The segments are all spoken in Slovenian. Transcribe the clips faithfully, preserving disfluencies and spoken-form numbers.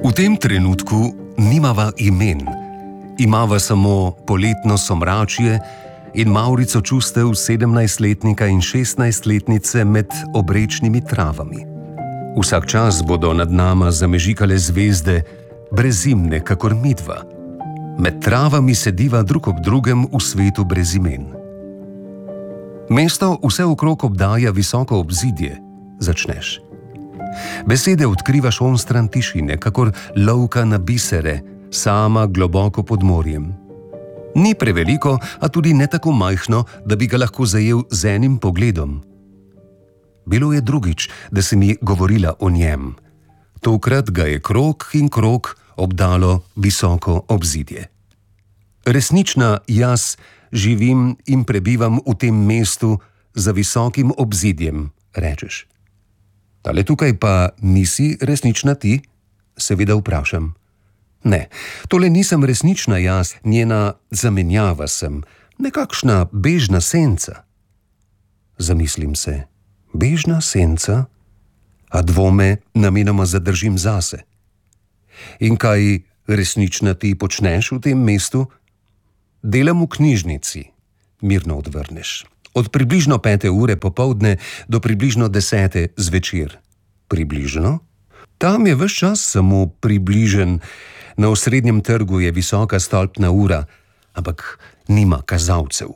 V tem trenutku nimava imen, imava samo poletno somračje in mavrico čustev sedemnajstletnika in šestnajstletnice med obrečnimi travami. Vsak čas bodo nad nama zamežikale zvezde, brezimne kakor midva. Med travami sediva drug ob drugem v svetu brez imen. Mesto vse okrog obdaja visoko obzidje, začneš. Besede odkrivaš onstran tišine, kakor lovka na bisere, sama globoko pod morjem. Ni preveliko, a tudi ne tako majhno, da bi ga lahko zajel z enim pogledom. Bilo je drugič, da si mi govorila o njem. Tokrat ga je krog in krog obdalo visoko obzidje. Resnična jaz živim in prebivam v tem mestu za visokim obzidjem, rečeš. Tale tukaj pa nisi resnična ti? Seveda vprašam. Ne, tole nisem resnična jaz, njena zamenjava sem, nekakšna bežna senca. Zamislim se, bežna senca, a dvome namenoma zadržim zase. In kaj resnična ti počneš v tem mestu? Delam v knjižnici, mirno odvrneš. Od približno pete ure popoldne do približno desete zvečer. Približno? Tam je ves čas samo približen. Na osrednjem trgu je visoka stolpna ura, ampak nima kazalcev.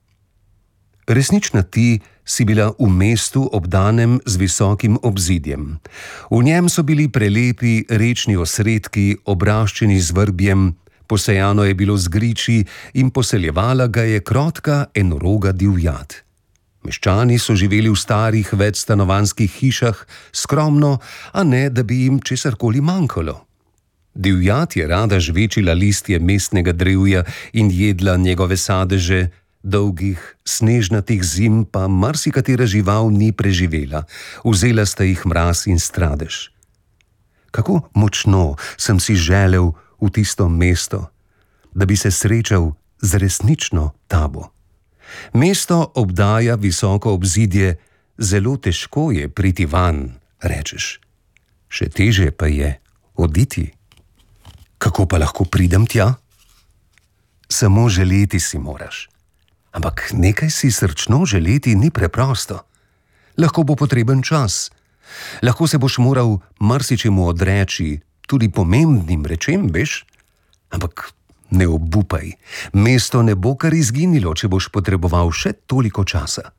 Resnična ti si bila v mestu obdanem z visokim obzidjem. V njem so bili prelepi rečni osredki, obraščeni z vrbjem, posejano je bilo z griči in poseljevala ga je krotka enoroga divjad. Meščani so živeli v starih večstanovanjskih hišah, skromno, a ne, da bi jim česarkoli manjkalo. Divjad je rada žvečila listje mestnega drevja in jedla njegove sadeže, dolgih, snežnatih zim pa marsikatera žival ni preživela, vzela sta jih mraz in stradež. Kako močno sem si želel v tisto mesto, da bi se srečal z resnično tabo. Mesto obdaja visoko obzidje, zelo težko je priti van, rečeš. Še težje pa je oditi. Kako pa lahko pridem tja? Samo želeti si moraš. Ampak nekaj si srčno želeti ni preprosto. Lahko bo potreben čas. Lahko se boš moral marsičemu odreči, tudi pomembnim rečem, veš? Ampak ne obupaj, mesto ne bo kar izginilo, če boš potreboval še toliko časa.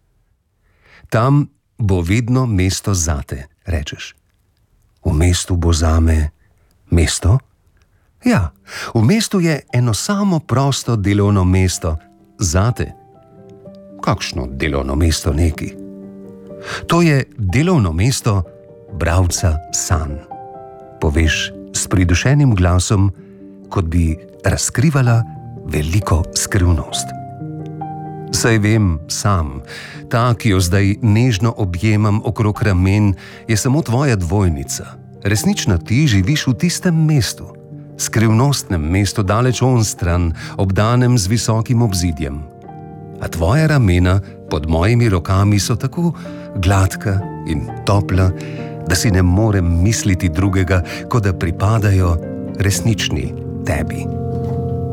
Tam bo vedno mesto zate, rečeš. V mestu bo zame mesto? Ja, v mestu je eno samo prosto delovno mesto zate. Kakšno delovno mesto neki? To je delovno mesto bralca sanj. Poveš s pridušenim glasom, kot bi razkrivala veliko skrivnost. Saj vem sam, ta, ki jo zdaj nežno objemam okrog ramen, je samo tvoja dvojnica. Resnična ti živiš v tistem mestu, skrivnostnem mestu daleč onstran, obdanem z visokim obzidjem. A tvoja ramena pod mojimi rokami so tako gladka in topla, da si ne morem misliti drugega, kot da pripadajo resnični tebi.